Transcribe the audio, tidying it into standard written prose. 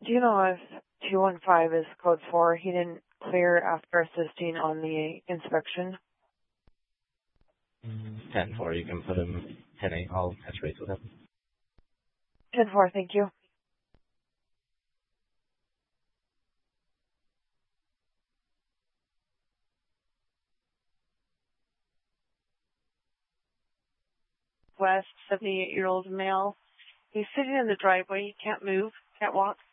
Do you know if 215 is code 4? He didn't clear after assisting on the inspection. 10-4, you can put him 10-8. I'll touch base with him. 10-4, thank you. West, 78-year-old male. He's sitting in the driveway. He can't move, can't walk.